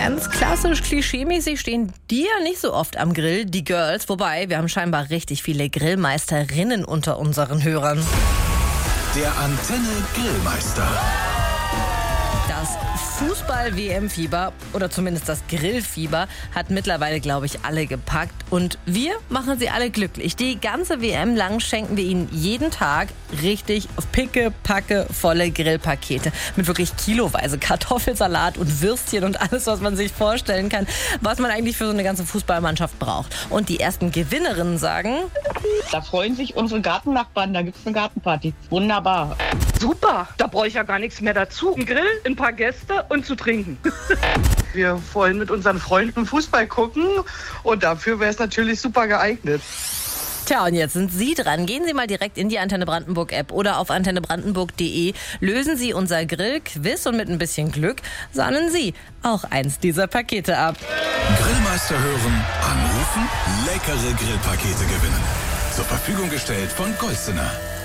Ganz klassisch, klischeemäßig stehen die ja nicht so oft am Grill, die Girls. Wobei, wir haben scheinbar richtig viele Grillmeisterinnen unter unseren Hörern. Der Antenne Grillmeister. Das Fußball-WM-Fieber oder zumindest das Grillfieber hat mittlerweile, glaube ich, alle gepackt. Und wir machen sie alle glücklich. Die ganze WM lang schenken wir ihnen jeden Tag richtig picke-packe volle Grillpakete. Mit wirklich kiloweise Kartoffelsalat und Würstchen und alles, was man sich vorstellen kann, was man eigentlich für so eine ganze Fußballmannschaft braucht. Und die ersten Gewinnerinnen sagen: Da freuen sich unsere Gartennachbarn, da gibt's eine Gartenparty. Wunderbar. Super, da brauche ich ja gar nichts mehr dazu. Ein Grill, ein paar Gäste und zu trinken. Wir wollen mit unseren Freunden Fußball gucken und dafür wäre es natürlich super geeignet. Tja, und jetzt sind Sie dran. Gehen Sie mal direkt in die Antenne Brandenburg App oder auf antennebrandenburg.de. Lösen Sie unser Grillquiz und mit ein bisschen Glück sahnen Sie auch eins dieser Pakete ab. Grillmeister hören, anrufen, leckere Grillpakete gewinnen. Zur Verfügung gestellt von Golsener.